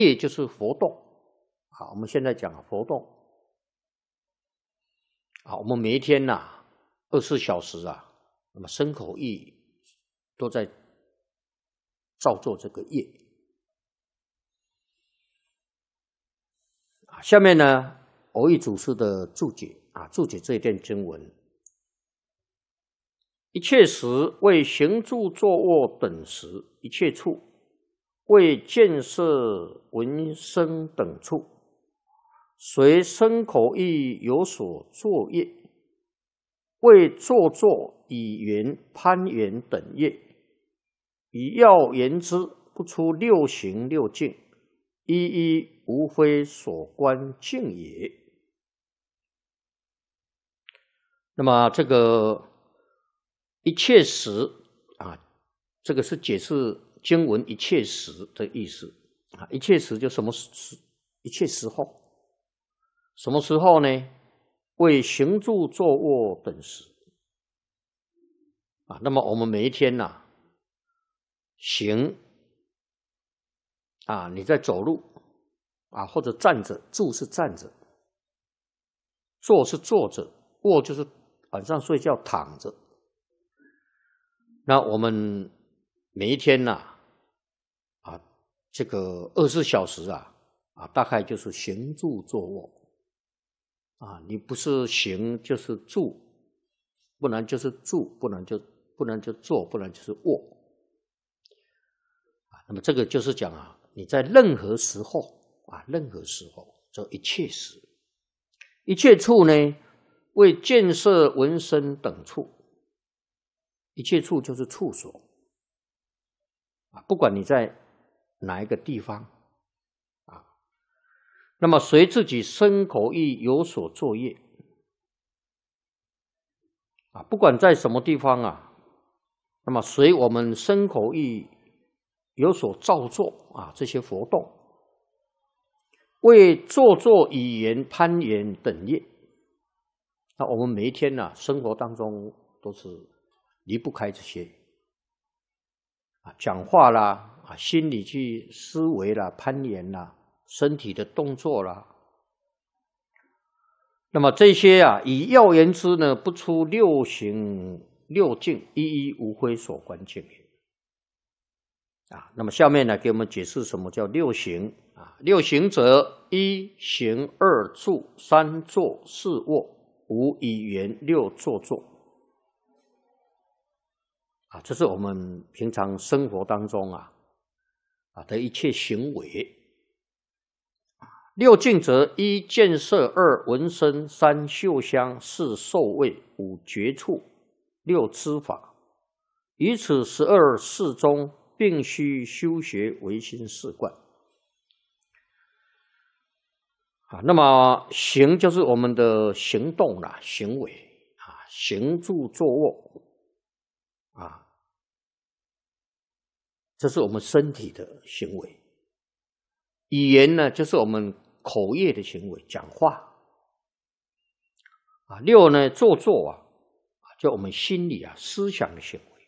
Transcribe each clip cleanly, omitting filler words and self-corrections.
业就是活动啊，我们现在讲活动啊，我们每一天24小时那么身口意都在造作这个业啊。下面呢，蕅益祖师的注解注解这一段经文：一切时为行住坐卧等时，一切处为见色闻声等处，随身口意有所作业，为作作语言攀缘等业，以要言之，不出六行六境，一一无非所观境也。那么这个一切时这个是解释经文一切时的意思一切时就什么时？一切时候。什么时候呢？为行住坐卧等时那么我们每一天行你在走路或者站着，住是站着，坐是坐着，卧就是晚上睡觉躺着。那我们每一天这个24小时大概就是行住坐卧你不是行就是住，不然就是住，不然就坐，不然就是卧那么这个就是讲你在任何时候任何时候这一切时，一切处呢，为见色闻声等处。一切处就是处所不管你在哪一个地方那么随自己身口意有所作业不管在什么地方那么随我们身口意有所造作这些活动，为作作语言攀缘等业。那我们每一天生活当中都是离不开这些讲话啦心里去思维啦，攀缘啦，身体的动作啦。那么这些以要言之呢，不出六行六境，一一无非所观境也那么下面呢，给我们解释什么叫六行六行则一行二住三坐四卧五语言六作作这是我们平常生活当中的一切行为。六境则一见色，二闻声，三嗅香，四受味，五觉处，六知法。于此12事中，并须修学唯心是观那么行就是我们的行动行为行住坐卧这是我们身体的行为。语言呢，就是我们口业的行为，讲话六呢，作就我们心里思想的行为。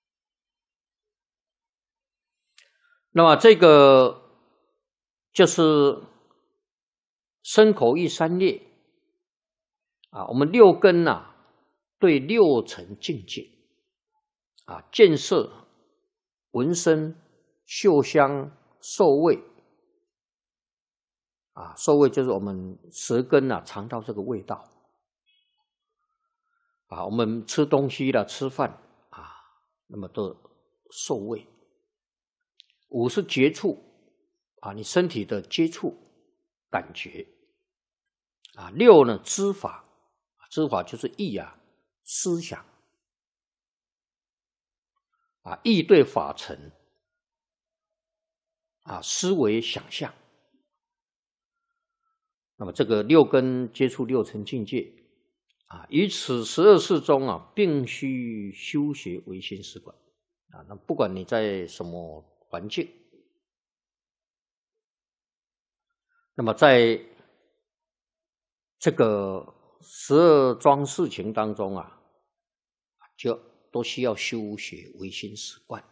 那么这个就是身口意三业我们六根对六层境界见色闻声嗅香受味受味就是我们舌根尝到这个味道我们吃东西啦，吃饭那么都受味。五是觉处你身体的接触感觉六呢，知法，知法就是意思想意对法尘思维想象。那么这个六根接触六层境界于此12事中并须修学唯心是观那不管你在什么环境，那么在这个12桩事情当中就都需要修学唯心是观